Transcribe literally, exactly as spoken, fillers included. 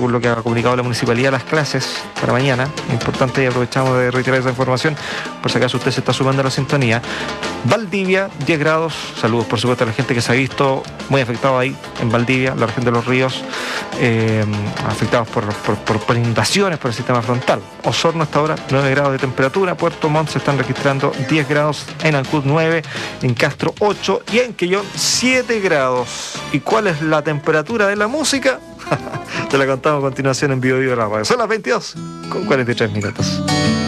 según lo que ha comunicado la municipalidad, las clases para mañana. Importante, y aprovechamos de reiterar esa información por si acaso usted se está sumando a la sintonía. Valdivia, diez grados. Saludos, por supuesto, a la gente que se ha visto muy afectado ahí en Valdivia, la región de los ríos, eh, afectados por, por, por, por inundaciones por el sistema frontal. Osorno hasta ahora, nueve grados de temperatura. Puerto Montt se están registrando diez grados, en Ancud nueve, en Castro ocho y en Quillón siete grados. ¿Y cuál es la temperatura de la música? Te la contamos a continuación en Vivo Vivo Radio. Son las veintidós con cuarenta y tres minutos.